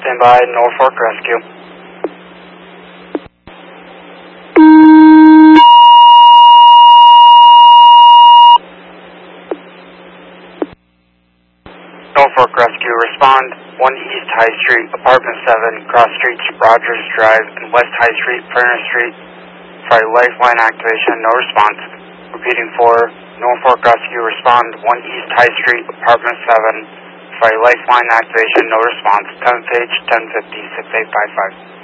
stand by, Norfolk Rescue. Norfolk Rescue, respond 1 East High Street, Apartment 7, Cross Streets, Rogers Drive, and West High Street, Furnace Street. Try lifeline activation, no response. Repeating 4, Norfolk Rescue, respond 1 East High Street, Apartment 7. Try lifeline activation, no response. 10th page, 1050, 6855.